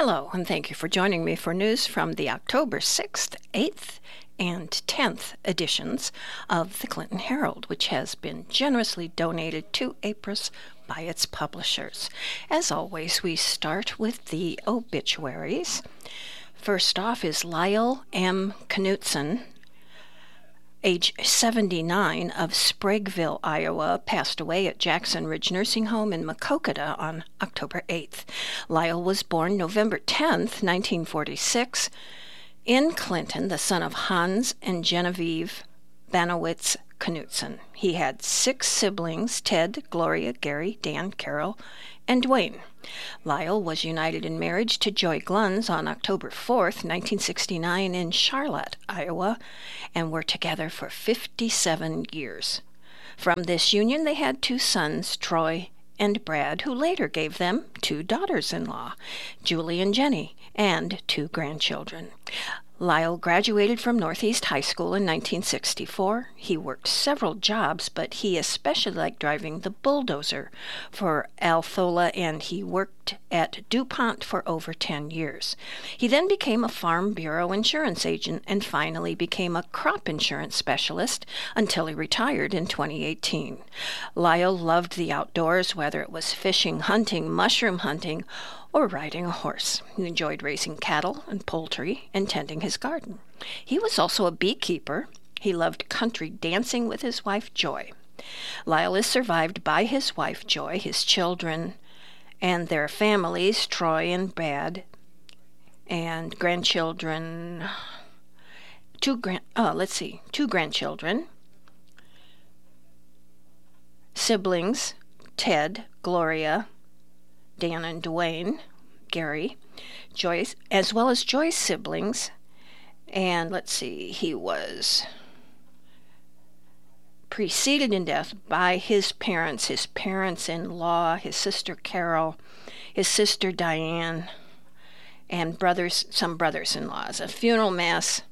Hello, and thank you for joining me for news from the October 6th, 8th, and 10th editions of the Clinton Herald, which has been generously donated to APRIS by its publishers. As always, we start with the obituaries. First off is Lyle M. Knutson, age 79, of Spragueville, Iowa, passed away at Jackson Ridge Nursing Home in Maquoketa on October 8th. Lyle was born November 10th, 1946, in Clinton, the son of Hans and Genevieve Banowitz Knutson. He had 6 siblings: Ted, Gloria, Gary, Dan, Carol, and Dwayne. Lyle was united in marriage to Joy Gluns on October 4th, 1969 in Charlotte, Iowa, and were together for 57 years. From this union they had 2 sons, Troy and Brad, who later gave them 2 daughters-in-law, Julie and Jenny, and 2 grandchildren. Lyle graduated from Northeast High School in 1964. He worked several jobs, but he especially liked driving the bulldozer for Althola, and he worked at DuPont for over 10 years. He then became a Farm Bureau insurance agent and finally became a crop insurance specialist until he retired in 2018. Lyle loved the outdoors, whether it was fishing, hunting, mushroom hunting, or riding a horse. He enjoyed raising cattle and poultry and tending his garden. He was also a beekeeper. He loved country dancing with his wife, Joy. Lyle is survived by his wife, Joy, his children, and their families, Troy and Brad, and grandchildren, 2 grandchildren, siblings, Ted, Gloria, Dan and Dwayne, Gary, Joyce, as well as Joy's siblings. And he was preceded in death by his parents-in-law, his sister Carol, his sister Diane, and some brothers-in-laws. A funeral mass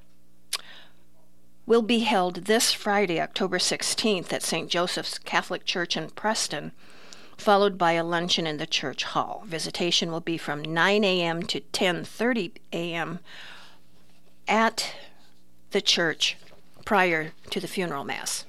will be held this Friday, October 16th, at St. Joseph's Catholic Church in Preston, followed by a luncheon in the church hall. Visitation will be from 9 a.m. to 10:30 a.m. at the church prior to the funeral mass.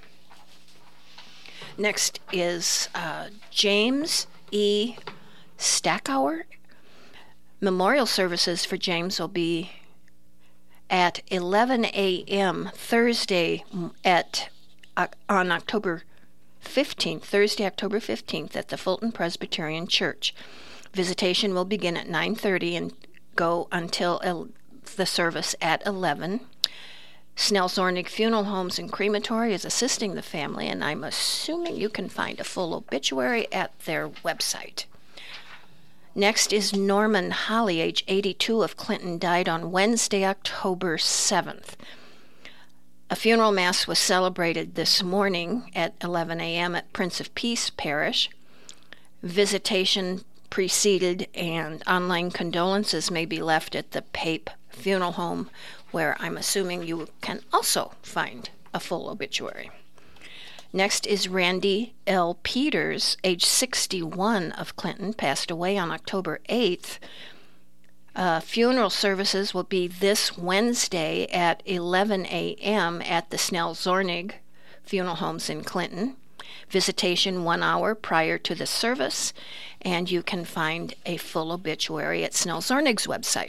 Next is James E. Stackhour. Memorial services for James will be at 11 a.m. Thursday on October 15th, Thursday, October 15th, at the Fulton Presbyterian Church. Visitation will begin at 9:30 and go until the service at 11. Snell Zornig Funeral Homes and Crematory is assisting the family, and I'm assuming you can find a full obituary at their website. Next is Norman Holly, age 82, of Clinton, died on Wednesday, October 7th. A funeral mass was celebrated this morning at 11 a.m. at Prince of Peace Parish. Visitation preceded, and online condolences may be left at the Pape Funeral Home, where I'm assuming you can also find a full obituary. Next is Randy L. Peters, age 61, of Clinton, passed away on October 8th. Funeral services will be this Wednesday at 11 a.m. at the Snell Zornig Funeral Homes in Clinton. Visitation 1 hour prior to the service, and you can find a full obituary at Snell Zornig's website.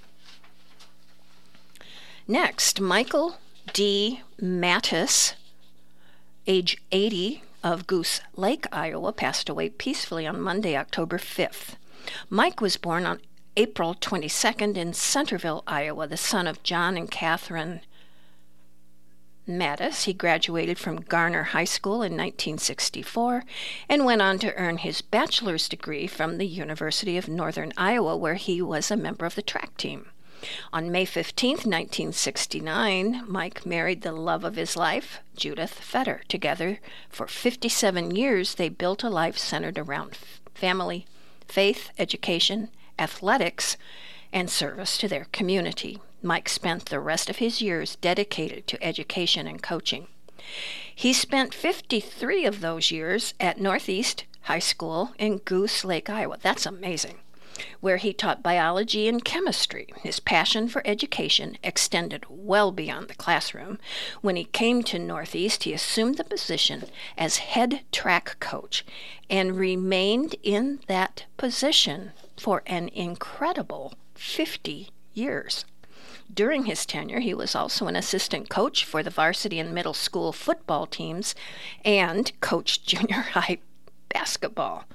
Next, Michael D. Mattis, age 80, of Goose Lake, Iowa, passed away peacefully on Monday, October 5th. Mike was born on April 22nd in Centerville, Iowa, the son of John and Catherine Mattis. He graduated from Garner High School in 1964 and went on to earn his bachelor's degree from the University of Northern Iowa, where he was a member of the track team. On May 15, 1969, Mike married the love of his life, Judith Fetter. Together for 57 years, they built a life centered around family, faith, education, athletics, and service to their community. Mike spent the rest of his years dedicated to education and coaching. He spent 53 of those years at Northeast High School in Goose Lake, Iowa. That's amazing. where he taught biology and chemistry. His passion for education extended well beyond the classroom. When he came to Northeast, he assumed the position as head track coach and remained in that position for an incredible 50 years. During his tenure, he was also an assistant coach for the varsity and middle school football teams and coached junior high basketball.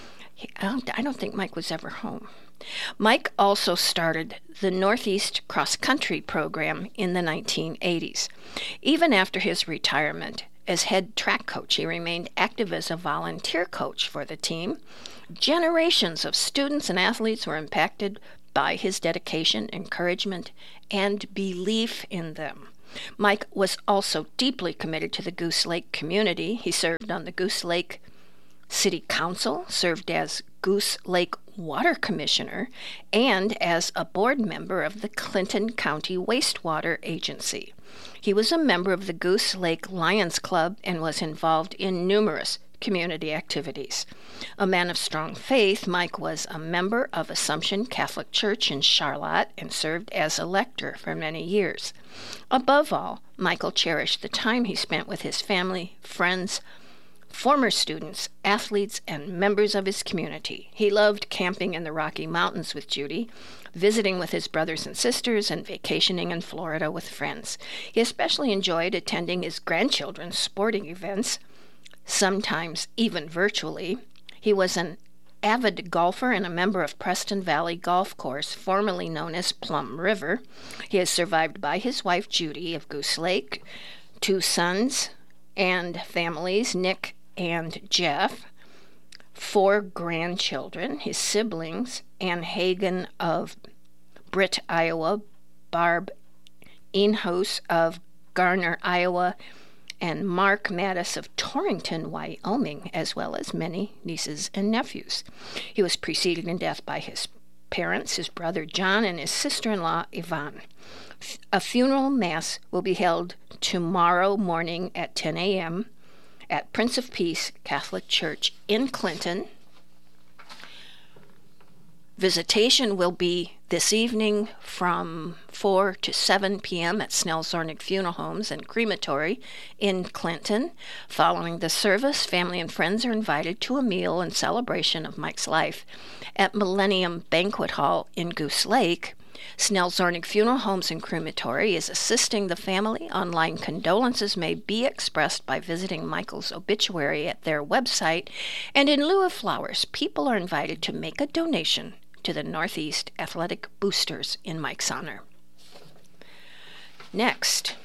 I don't think Mike was ever home. Mike also started the Northeast Cross Country program in the 1980s. Even after his retirement as head track coach, he remained active as a volunteer coach for the team. Generations of students and athletes were impacted by his dedication, encouragement, and belief in them. Mike was also deeply committed to the Goose Lake community. He served on the Goose Lake City Council, served as Goose Lake Water Commissioner, and as a board member of the Clinton County Wastewater Agency. He was a member of the Goose Lake Lions Club and was involved in numerous community activities. A man of strong faith, Mike was a member of Assumption Catholic Church in Charlotte and served as a lector for many years. Above all, Michael cherished the time he spent with his family, friends, former students, athletes, and members of his community. He loved camping in the Rocky Mountains with Judy, visiting with his brothers and sisters, and vacationing in Florida with friends. He especially enjoyed attending his grandchildren's sporting events, sometimes even virtually. He was an avid golfer and a member of Preston Valley Golf Course, formerly known as Plum River. He is survived by his wife, Judy, of Goose Lake, 2 sons and families, Nick and Jeff, 4 grandchildren, his siblings, Ann Hagan of Britt, Iowa, Barb Inhouse of Garner, Iowa, and Mark Mattis of Torrington, Wyoming, as well as many nieces and nephews. He was preceded in death by his parents, his brother John, and his sister-in-law Yvonne. A funeral mass will be held tomorrow morning at 10 a.m. at Prince of Peace Catholic Church in Clinton. Visitation will be this evening from 4 to 7 p.m. at Snell Zornig Funeral Homes and Crematory in Clinton. Following the service, family and friends are invited to a meal in celebration of Mike's life at Millennium Banquet Hall in Goose Lake. Snell Zornig Funeral Homes and Crematory is assisting the family. Online condolences may be expressed by visiting Michael's obituary at their website, and in lieu of flowers, people are invited to make a donation to the Northeast Athletic Boosters in Mike's honor. Next,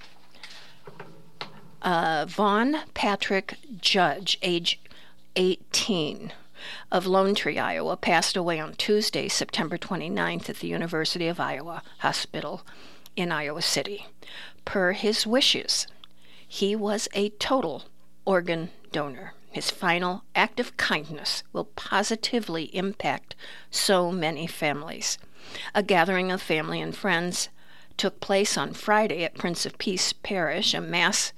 Vaughn Patrick Judge, age 18, of Lone Tree, Iowa, passed away on Tuesday, September 29th at the University of Iowa Hospital in Iowa City. Per his wishes, he was a total organ donor. His final act of kindness will positively impact so many families. A gathering of family and friends took place on Friday at Prince of Peace Parish. A mass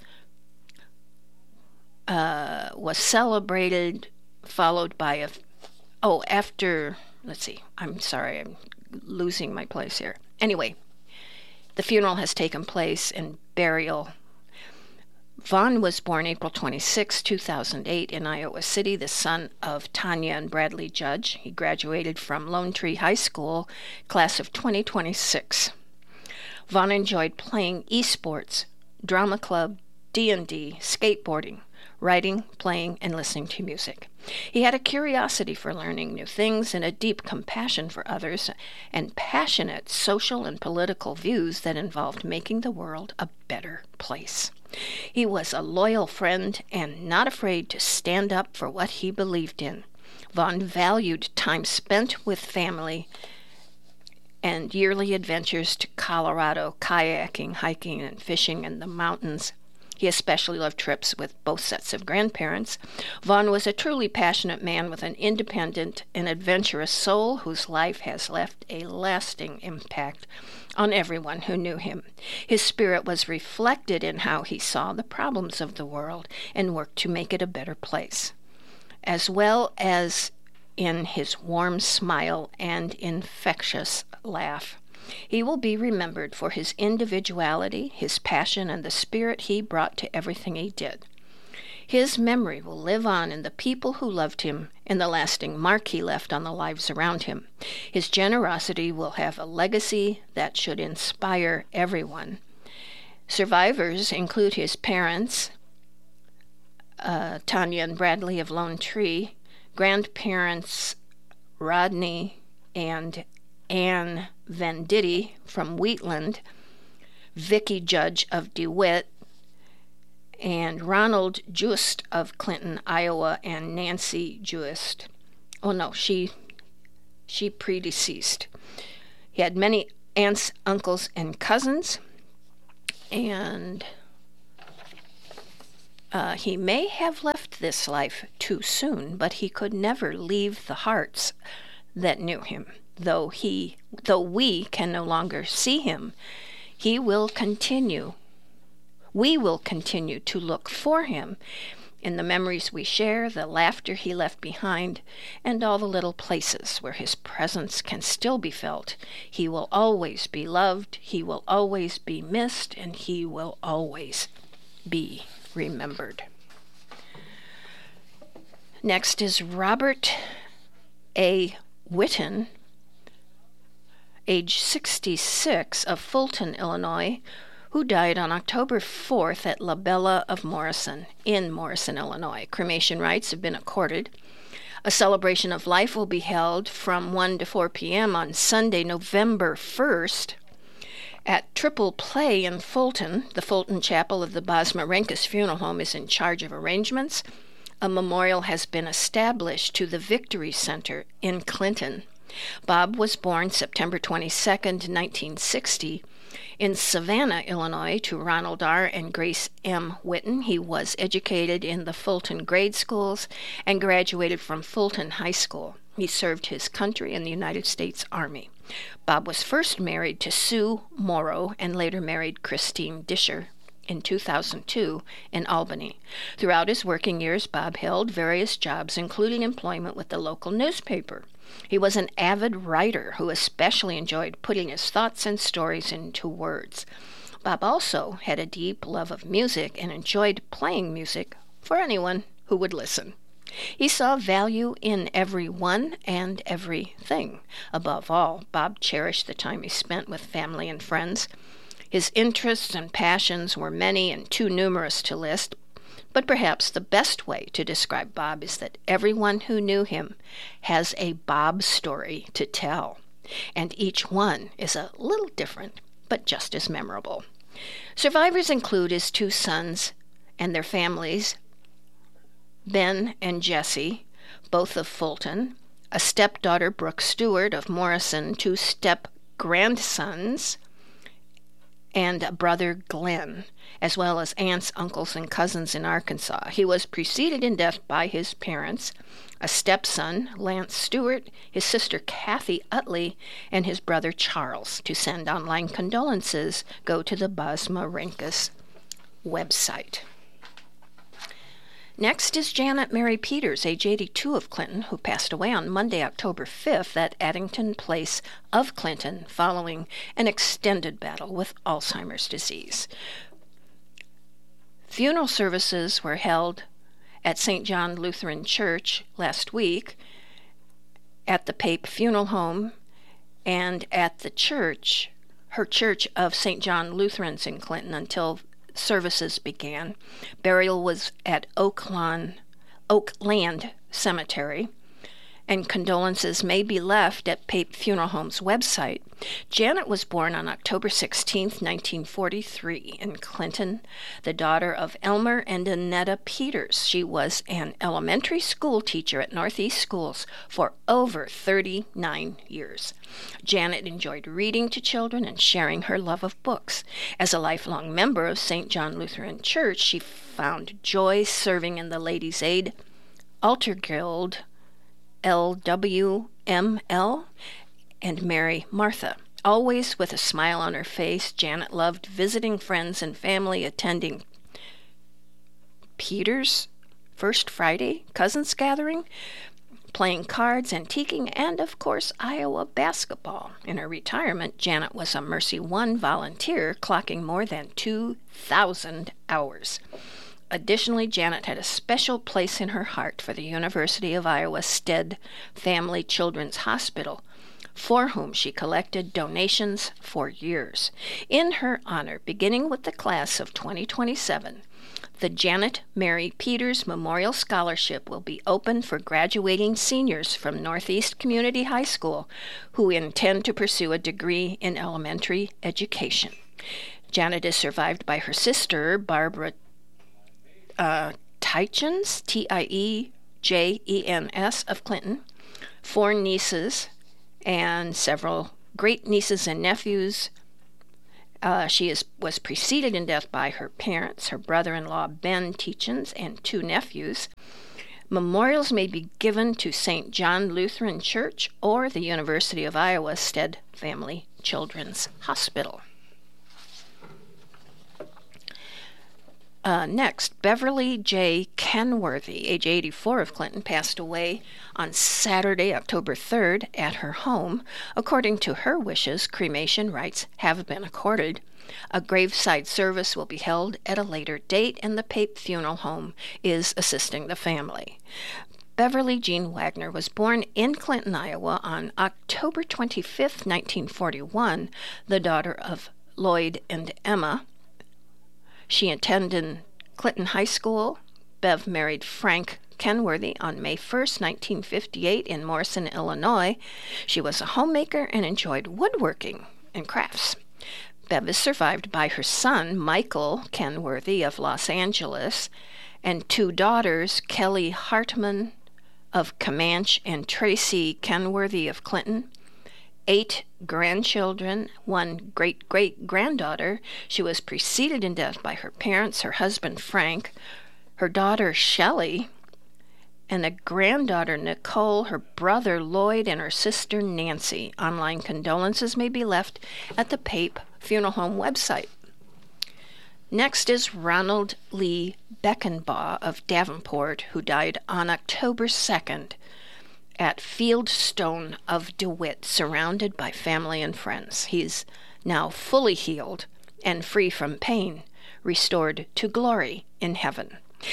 was celebrated, followed by I'm sorry, I'm losing my place here. Anyway, the funeral has taken place and burial. Vaughn was born April 26, 2008 in Iowa City, the son of Tanya and Bradley Judge. He graduated from Lone Tree High School, class of 2026. Vaughn enjoyed playing esports, drama club, D&D, skateboarding, writing, playing, and listening to music. He had a curiosity for learning new things and a deep compassion for others, and passionate social and political views that involved making the world a better place. He was a loyal friend and not afraid to stand up for what he believed in. Vaughn valued time spent with family and yearly adventures to Colorado, kayaking, hiking, and fishing in the mountains. He especially loved trips with both sets of grandparents. Vaughn was a truly passionate man with an independent and adventurous soul whose life has left a lasting impact on everyone who knew him. His spirit was reflected in how he saw the problems of the world and worked to make it a better place, as well as in his warm smile and infectious laugh. He will be remembered for his individuality, his passion, and the spirit he brought to everything he did. His memory will live on in the people who loved him, in the lasting mark he left on the lives around him. His generosity will have a legacy that should inspire everyone. Survivors include his parents, Tanya and Bradley of Lone Tree, grandparents Rodney and Anne Venditti from Wheatland, Vicki Judge of DeWitt, and Ronald Just of Clinton, Iowa, and Nancy Just. Oh no, she predeceased. He had many aunts, uncles, and cousins, and he may have left this life too soon, but he could never leave the hearts that knew him. Though we can no longer see him, we will continue to look for him in the memories we share, the laughter he left behind, and all the little places where his presence can still be felt. He will always be loved, he will always be missed, and he will always be remembered. Next is Robert A. Whitten, age 66, of Fulton, Illinois, who died on October 4th at La Bella of Morrison, in Morrison, Illinois. Cremation rites have been accorded. A celebration of life will be held from 1 to 4 p.m. on Sunday, November 1st, at Triple Play in Fulton. The Fulton Chapel of the Bosma Renkus Funeral Home is in charge of arrangements. A memorial has been established to the Victory Center in Clinton. Bob was born September 22, 1960, in Savannah, Illinois, to Ronald R. and Grace M. Whitten. He was educated in the Fulton grade schools and graduated from Fulton High School. He served his country in the United States Army. Bob was first married to Sue Morrow and later married Christine Disher in 2002 in Albany. Throughout his working years, Bob held various jobs, including employment with the local newspaper. He was an avid writer who especially enjoyed putting his thoughts and stories into words. Bob also had a deep love of music and enjoyed playing music for anyone who would listen. He saw value in everyone and everything. Above all, Bob cherished the time he spent with family and friends. His interests and passions were many and too numerous to list, but perhaps the best way to describe Bob is that everyone who knew him has a Bob story to tell, and each one is a little different, but just as memorable. Survivors include his two sons and their families, Ben and Jesse, both of Fulton, a stepdaughter, Brooke Stewart of Morrison, two step-grandsons, and a brother, Glenn, as well as aunts, uncles, and cousins in Arkansas. He was preceded in death by his parents, a stepson, Lance Stewart, his sister, Kathy Utley, and his brother, Charles. To send online condolences, go to the Bosma Renkus website. Next is Janet Mary Peters, age 82, of Clinton, who passed away on Monday, October 5th at Addington Place of Clinton following an extended battle with Alzheimer's disease. Funeral services were held at St. John Lutheran Church last week, at the Pape Funeral Home, and at the church, her Church of St. John Lutherans in Clinton, until services began. Burial was at Oakland Cemetery, and condolences may be left at Pape Funeral Home's website. Janet was born on October 16, 1943, in Clinton, the daughter of Elmer and Annetta Peters. She was an elementary school teacher at Northeast Schools for over 39 years. Janet enjoyed reading to children and sharing her love of books. As a lifelong member of St. John Lutheran Church, she found joy serving in the Ladies' Aid, Altar Guild, LWML, and Mary Martha. Always with a smile on her face, Janet loved visiting friends and family, attending Peter's First Friday Cousins Gathering, playing cards, antiquing, and, of course, Iowa basketball. In her retirement, Janet was a Mercy One volunteer, clocking more than 2,000 hours. Additionally, Janet had a special place in her heart for the University of Iowa Stead Family Children's Hospital, for whom she collected donations for years. In her honor, beginning with the class of 2027, the Janet Mary Peters Memorial Scholarship will be open for graduating seniors from Northeast Community High School who intend to pursue a degree in elementary education. Janet is survived by her sister, Barbara Tietjens, Tiejens of Clinton, 4 nieces, and several great-nieces and nephews. She was preceded in death by her parents, her brother-in-law Ben Tietjens, and 2 nephews. Memorials may be given to St. John Lutheran Church or the University of Iowa Stead Family Children's Hospital. Next, Beverly J. Kenworthy, age 84, of Clinton, passed away on Saturday, October 3rd, at her home. According to her wishes, cremation rites have been accorded. A graveside service will be held at a later date, and the Pape Funeral Home is assisting the family. Beverly Jean Wagner was born in Clinton, Iowa on October 25, 1941, the daughter of Lloyd and Emma. She attended Clinton High School. Bev married Frank Kenworthy on May 1, 1958 in Morrison, Illinois. She was a homemaker and enjoyed woodworking and crafts. Bev is survived by her son, Michael Kenworthy of Los Angeles, and 2 daughters, Kelly Hartman of Comanche and Tracy Kenworthy of Clinton. 8 grandchildren, 1 great-great-granddaughter. She was preceded in death by her parents, her husband Frank, her daughter Shelley, and a granddaughter Nicole, her brother Lloyd, and her sister Nancy. Online condolences may be left at the Pape Funeral Home website. Next is Ronald Lee Beckenbaugh of Davenport, who died on October 2nd. At Fieldstone of DeWitt, surrounded by family and friends. He's now fully healed and free from pain, restored to glory in heaven.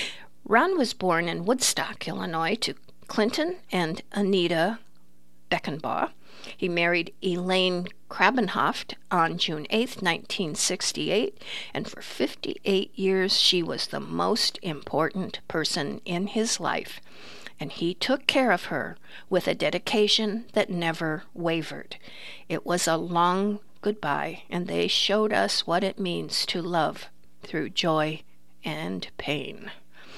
Ron was born in Woodstock, Illinois, to Clinton and Anita Beckenbaugh. He married Elaine Krabenhoft on June 8, 1968, and for 58 years she was the most important person in his life. And he took care of her with a dedication that never wavered. It was a long goodbye, and they showed us what it means to love through joy and pain.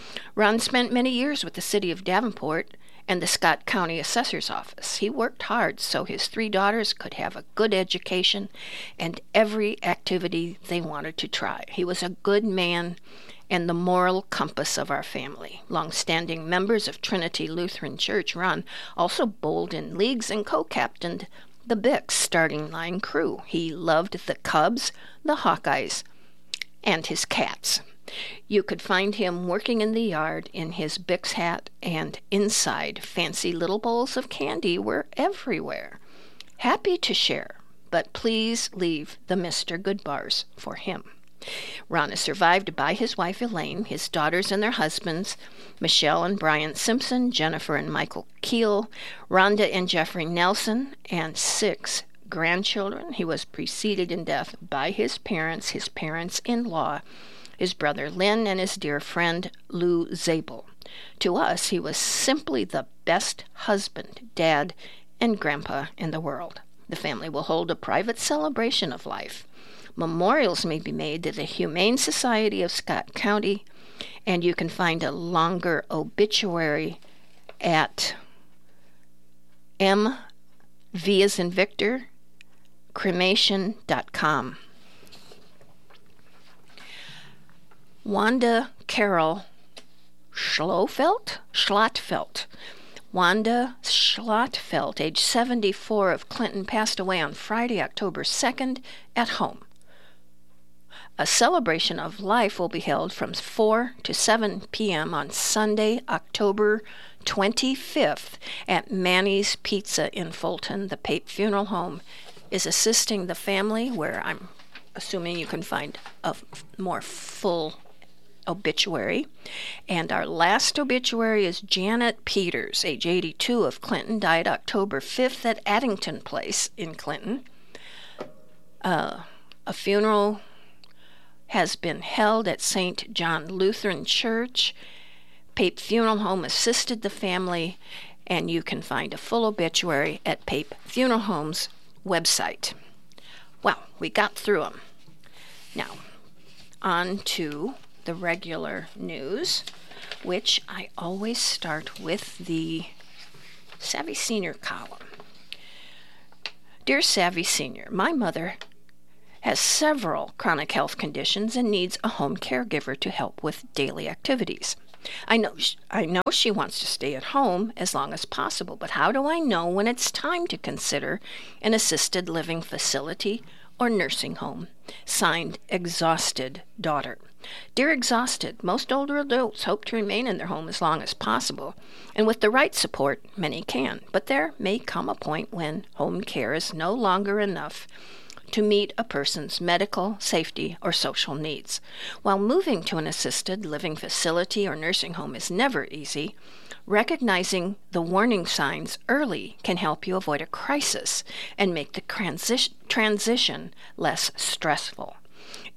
Ron spent many years with the city of Davenport and the Scott County Assessor's Office. He worked hard so his 3 daughters could have a good education and every activity they wanted to try. He was a good man and the moral compass of our family. Long-standing members of Trinity Lutheran Church, Ron also bowled in leagues and co-captained the Bix starting line crew. He loved the Cubs, the Hawkeyes, and his cats. You could find him working in the yard in his Bix hat, and inside, fancy little bowls of candy were everywhere. Happy to share, but please leave the Mr. Goodbars for him. Ron is survived by his wife Elaine, his daughters and their husbands, Michelle and Brian Simpson, Jennifer and Michael Keel, Rhonda and Jeffrey Nelson, and 6 grandchildren. He was preceded in death by his parents-in-law, his brother Lynn, and his dear friend Lou Zabel. To us, he was simply the best husband, dad, and grandpa in the world. The family will hold a private celebration of life. Memorials may be made to the Humane Society of Scott County, and you can find a longer obituary at V as in Victor, cremation.com. Wanda Carol Schlotfelt. Wanda Schlotfelt, age 74, of Clinton, passed away on Friday, October 2nd, at home. A celebration of life will be held from 4 to 7 p.m. on Sunday, October 25th at Manny's Pizza in Fulton. The Pape Funeral Home is assisting the family, where I'm assuming you can find a more full obituary. And our last obituary is Janet Peters, age 82, of Clinton, died October 5th at Addington Place in Clinton. A funeral has been held at St. John Lutheran Church. Pape Funeral Home assisted the family, and you can find a full obituary at Pape Funeral Home's website. Well, we got through them. Now, on to the regular news, which I always start with the Savvy Senior column. Dear Savvy Senior, my mother has several chronic health conditions and needs a home caregiver to help with daily activities. I know she wants to stay at home as long as possible, but how do I know when it's time to consider an assisted living facility or nursing home? Signed, Exhausted Daughter. Dear Exhausted, most older adults hope to remain in their home as long as possible, and with the right support, many can. But there may come a point when home care is no longer enough to meet a person's medical, safety, or social needs. While moving to an assisted living facility or nursing home is never easy, recognizing the warning signs early can help you avoid a crisis and make the transition less stressful.